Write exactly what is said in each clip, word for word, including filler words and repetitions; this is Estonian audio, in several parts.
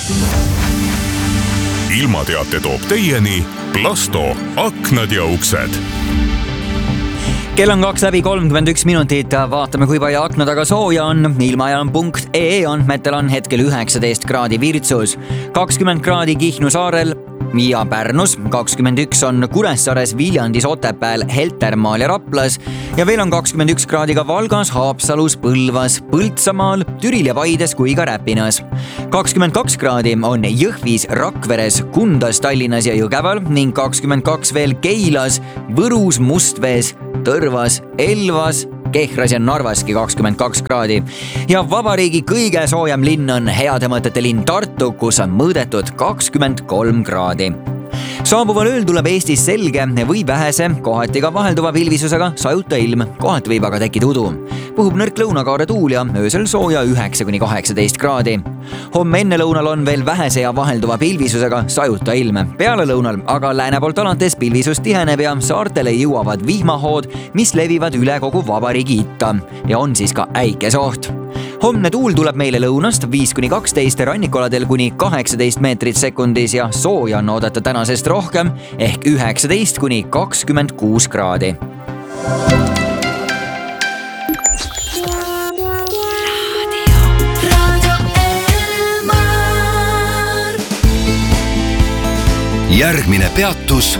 ilmateate toob teieni Plasto aknad ja uksed. Kell on kaks läbi kolmkümmend üks minutit. Vaatame, kui palju akna taga sooja on. Ilmajalam punkt ee andmetel on hetkel üheksateist kraadi Virtsus, kakskümmend kraadi Kihnu saarel ja Pärnus, kakskümmend üks on Kuressaares, Viljandis, Otepääl, Heltermaal ja Raplas ja veel on kakskümmend üks kraadi ka Valgas, Haapsalus, Põlvas, Põltsamaal, Türil ja Paides kui ka Räpinas. kakskümmend kaks kraadi on Jõhvis, Rakveres, Kundas, Tallinnas ja Jõgeval ning kakskümmend kaks veel Keilas, Võrus, Mustvees, Tõrvas, Elvas, Kehras ja Narvaski kakskümmend kaks kraadi. Ja vabariigi kõige soojem linn on heade mõtete linn Tartu, kus on mõõdetud kakskümmend kolm kraadi. Saabuval ööl tuleb Eestis selge või vähese, kohati ka vahelduva pilvisusega sajuta ilm, kohati võib aga tekkida udu. Puhub nõrk lõunakaare tuul ja öösel sooja üheksa kuni kaheksateist kraadi. Homme enne lõunal on veel vähese ja vahelduva pilvisusega sajuta ilm. Peale lõunal aga lääne poolt alates pilvisus tiheneb ja saartele jõuavad vihmahood, mis levivad üle kogu vabariigi itta ja on siis ka äikesoht. Homne tuul tuleb meile lõunast viis kuni kaksteist, rannikualadel kuni kaheksateist meetrit sekundis ja sooja on oodata tänasest rohkem ehk üheksateist kuni kakskümmend kuus kraadi. Järgmine peatus.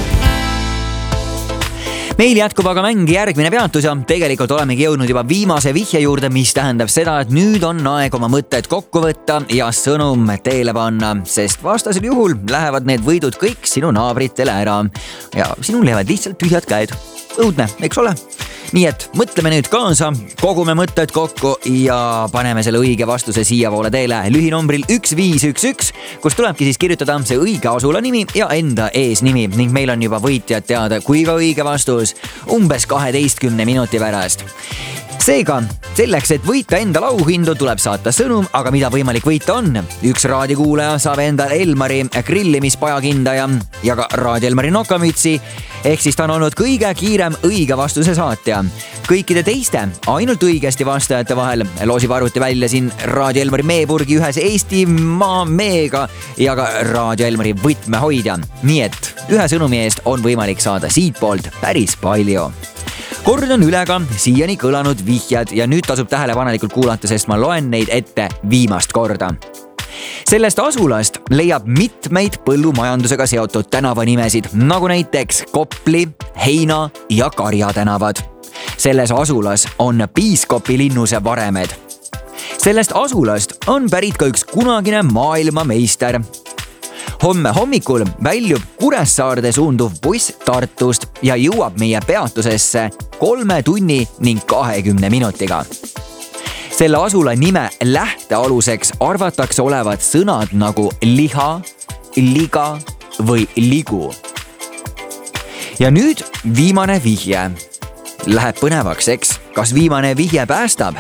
Meil jätkub aga mäng järgmine peatus ja tegelikult olemegi jõudnud juba viimase vihje juurde, mis tähendab seda, et nüüd on aeg oma mõtted kokku võtta ja sõnum teele panna, sest vastasel juhul lähevad need võidud kõik sinu naabritele ära ja sinul jäävad lihtsalt tühjad käed. Õudne, eks ole? Nii et mõtleme nüüd kaasa, kogume mõtted kokku ja paneme selle õige vastuse siia poole teele lühinombril üks viis üks üks, kus tulebki siis kirjutada see õige asula nimi ja enda eesnimi ning meil on juba võitjad teada, kui ka õige vastus umbes kaheteistkümne minuti pärast. Seega, selleks, et võita enda lauhindu, tuleb saata sõnum, aga mida võimalik võita on? Üks raadikuulaja saab endal Elmari grillimispajakindaja ja ka Raadio Elmari nokamütsi, ehk siis ta on olnud kõige kiirem õige vastuse saatja. Kõikide teiste, ainult õigesti vastajate vahel loosib arvuti välja siin Raadio Elmari meepurgi ühes Eestimaa meega ja ka Raadio Elmari võtmehoidja. Nii et ühe sõnumi eest on võimalik saada siit poolt päris palju. Kord on üle ka siiani kõlanud vihjad ja nüüd tasub tähelepanelikult kuulata, sest ma loen neid ette viimast korda. Sellest asulast leiab mitmeid põllumajandusega seotud tänavanimesid, nagu näiteks Kopli, Heina ja Karja tänavad. Selles asulas on piiskopi linnuse varemed. Sellest asulast on pärit ka üks kunagine maailmameister. Homme hommikul väljub Kuressaarde suunduv buss Tartust ja jõuab meie peatusesse kolme tunni ning kahekümne minutiga. Selle asula nime lähtealuseks arvatakse olevat sõnad nagu liha, liga või ligu. Ja nüüd viimane vihje. Läheb põnevaks, eks? Kas viimane vihje päästab?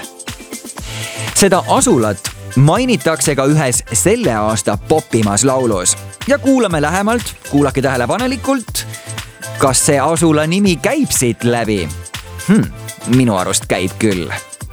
Seda asulat mainitakse ka ühes selle aasta popimas laulus. Ja kuulame lähemalt, kuulake tähelepanelikult, kas see asula nimi käib siit läbi? Hmm, minu arust käib küll.